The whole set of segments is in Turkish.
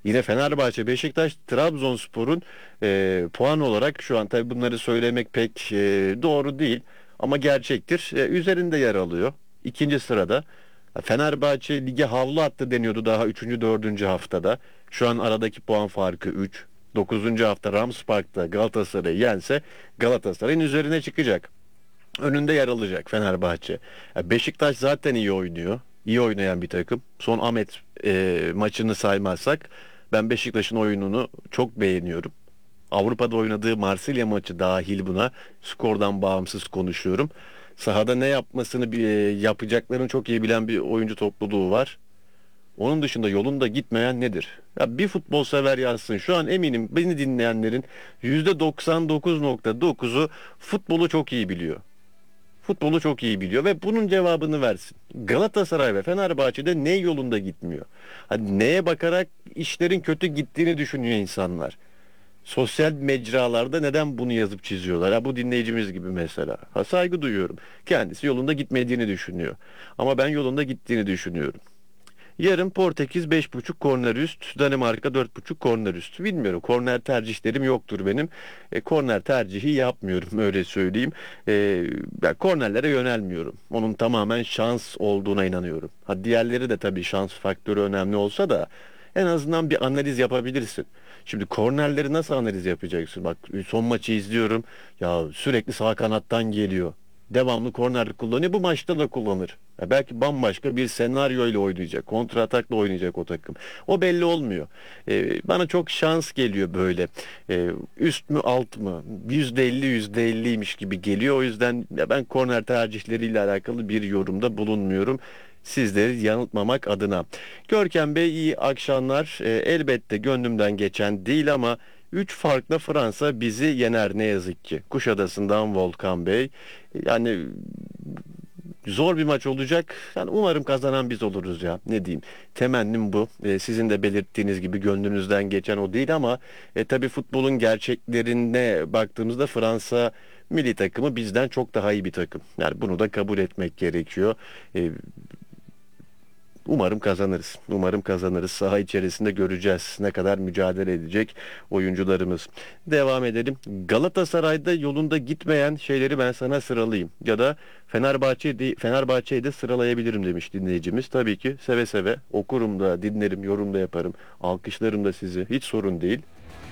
Yine Fenerbahçe, Beşiktaş, Trabzonspor'un puan olarak şu an tabii bunları söylemek pek doğru değil ama gerçektir. Üzerinde yer alıyor. İkinci sırada. Fenerbahçe lige havlu attı deniyordu daha üçüncü dördüncü haftada. Şu an aradaki puan farkı 3. Dokuzuncu hafta Rams Park'ta Galatasaray'ı yense Galatasaray'ın üzerine çıkacak. Önünde yer alacak Fenerbahçe. Beşiktaş zaten iyi oynuyor. İyi oynayan bir takım. Son Ahmet maçını saymazsak ben Beşiktaş'ın oyununu çok beğeniyorum. Avrupa'da oynadığı Marsilya maçı dahil buna skordan bağımsız konuşuyorum. Sahada ne yapmasını yapacaklarını çok iyi bilen bir oyuncu topluluğu var. Onun dışında yolunda gitmeyen nedir? Ya bir futbol sever yazsın. Şu an eminim beni dinleyenlerin %99,9'u futbolu çok iyi biliyor. Futbolu çok iyi biliyor ve bunun cevabını versin. Galatasaray ve Fenerbahçe'de ne yolunda gitmiyor? Hani neye bakarak işlerin kötü gittiğini düşünüyor insanlar. Sosyal mecralarda neden bunu yazıp çiziyorlar? Ha, bu dinleyicimiz gibi mesela. Ha, saygı duyuyorum. Kendisi yolunda gitmediğini düşünüyor. Ama ben yolunda gittiğini düşünüyorum. Yarın Portekiz 5,5 korner üst, Danimarka 4,5 korner üst. Bilmiyorum. Korner tercihlerim yoktur benim. Korner tercihi yapmıyorum öyle söyleyeyim. Ben kornerlere yönelmiyorum. Onun tamamen şans olduğuna inanıyorum. Ha, diğerleri de tabii şans faktörü önemli olsa da en azından bir analiz yapabilirsin. Şimdi kornerleri nasıl analiz yapacaksın? Bak son maçı izliyorum. Ya sürekli sağ kanattan geliyor. Devamlı korner kullanıyor. Bu maçta da kullanır. Ya belki bambaşka bir senaryo ile oynayacak. Kontra atakla oynayacak o takım. O belli olmuyor. Bana çok şans geliyor böyle. Üst mü alt mı? %50 %50'ymiş gibi geliyor. O yüzden ya ben korner tercihleriyle alakalı bir yorumda bulunmuyorum. Sizleri yanıltmamak adına. Görkem Bey iyi akşamlar. Elbette gönlümden geçen değil ama 3 farkla Fransa bizi yener ne yazık ki. Kuşadası'ndan Volkan Bey. Yani zor bir maç olacak. Yani umarım kazanan biz oluruz ya. Ne diyeyim? Temennim bu. Sizin de belirttiğiniz gibi gönlünüzden geçen o değil ama tabii futbolun gerçeklerine baktığımızda Fransa milli takımı bizden çok daha iyi bir takım. Yani bunu da kabul etmek gerekiyor. E, Umarım kazanırız. Umarım kazanırız. Saha içerisinde göreceğiz ne kadar mücadele edecek oyuncularımız. Devam edelim. Galatasaray'da yolunda gitmeyen şeyleri ben sana sıralayayım. Ya da Fenerbahçe'yi de sıralayabilirim demiş dinleyicimiz. Tabii ki seve seve okurum da, dinlerim, yorum da yaparım. Alkışlarım da sizi. Hiç sorun değil.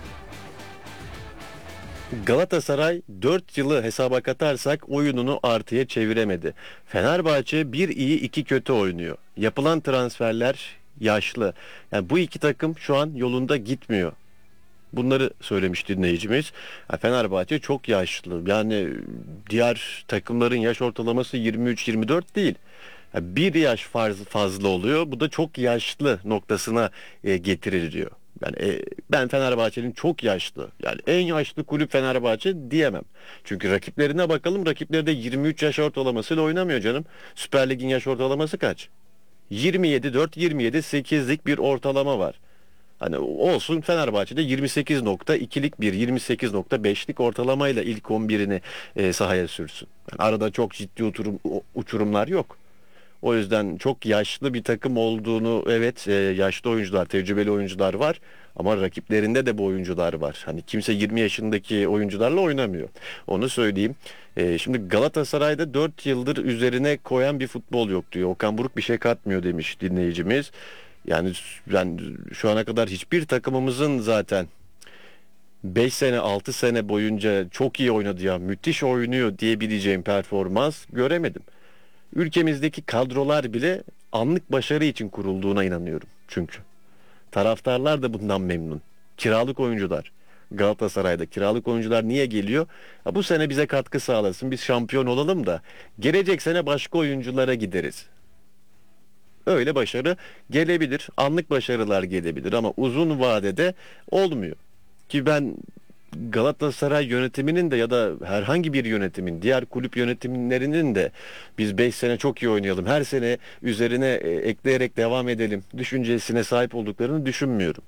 Galatasaray 4 yılı hesaba katarsak oyununu artıya çeviremedi. Fenerbahçe bir iyi iki kötü oynuyor. Yapılan transferler yaşlı. Yani bu iki takım şu an yolunda gitmiyor. Bunları söylemiş dinleyicimiz. Fenerbahçe çok yaşlı. Yani diğer takımların yaş ortalaması 23-24 değil. Bir yaş fazla oluyor. Bu da çok yaşlı noktasına getiriliyor. Yani ben Fenerbahçe'nin çok yaşlı. Yani en yaşlı kulüp Fenerbahçe diyemem. Çünkü rakiplerine bakalım. Rakipleri de 23 yaş ortalamasıyla oynamıyor canım. Süper Lig'in yaş ortalaması kaç? 27-4, 27-8'lik bir ortalama var. Hani olsun Fenerbahçe'de 28,2'lik bir 28,5'lik ortalamayla ilk 11'ini sahaya sürsün. Yani arada çok ciddi uçurumlar yok. O yüzden çok yaşlı bir takım olduğunu evet yaşlı oyuncular, tecrübeli oyuncular var ama rakiplerinde de bu oyuncular var. Hani kimse 20 yaşındaki oyuncularla oynamıyor. Onu söyleyeyim. Şimdi Galatasaray'da 4 yıldır üzerine koyan bir futbol yok diyor. Okan Buruk bir şey katmıyor demiş dinleyicimiz. Yani ben şu ana kadar hiçbir takımımızın zaten 5 sene 6 sene boyunca çok iyi oynadı ya müthiş oynuyor diyebileceğim performans göremedim. Ülkemizdeki kadrolar bile anlık başarı için kurulduğuna inanıyorum çünkü. Taraftarlar da bundan memnun. Kiralık oyuncular. Galatasaray'da kiralık oyuncular niye geliyor? Ha, bu sene bize katkı sağlasın, biz şampiyon olalım da gelecek sene başka oyunculara gideriz. Öyle başarı gelebilir, anlık başarılar gelebilir ama uzun vadede olmuyor. Ki ben Galatasaray yönetiminin de ya da herhangi bir yönetimin, diğer kulüp yönetimlerinin de biz 5 sene çok iyi oynayalım, her sene üzerine ekleyerek devam edelim düşüncesine sahip olduklarını düşünmüyorum.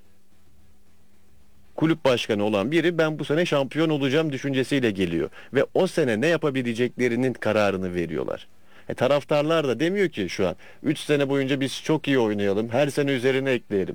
Kulüp başkanı olan biri ben bu sene şampiyon olacağım düşüncesiyle geliyor ve o sene ne yapabileceklerinin kararını veriyorlar. Taraftarlar da demiyor ki şu an 3 sene boyunca biz çok iyi oynayalım, her sene üzerine ekleyelim.